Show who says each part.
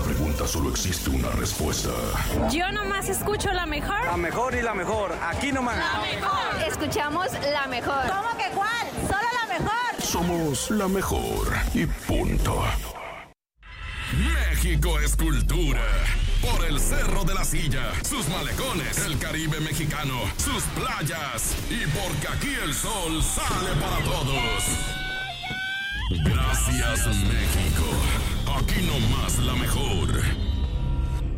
Speaker 1: pregunta solo existe una respuesta.
Speaker 2: Yo nomás escucho la mejor.
Speaker 3: La mejor y la mejor. Aquí nomás.
Speaker 2: La mejor.
Speaker 4: Escuchamos la mejor.
Speaker 5: ¿Cómo que cuál? Solo la mejor.
Speaker 1: Somos la mejor y punto.
Speaker 6: México es cultura. Por el Cerro de la Silla, sus malecones, el Caribe mexicano, sus playas y porque aquí el sol sale para todos. Gracias, México. Aquí nomás la mejor.